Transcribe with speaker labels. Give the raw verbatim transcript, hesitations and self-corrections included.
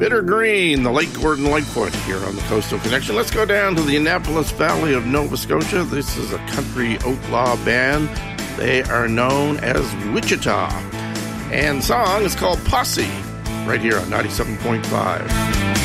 Speaker 1: Bitter Green, the Lake Gordon Lightfoot here on the Coastal Connection. Let's go down to the Annapolis Valley of Nova Scotia. This is a country outlaw band. They are known as Wichita. And the song is called Posse, right here on ninety-seven point five.